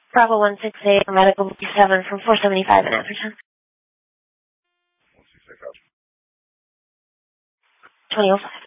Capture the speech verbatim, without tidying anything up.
Bravo one six eight, medical seven from four seventy-five in Atherton. one six eight, twenty oh five.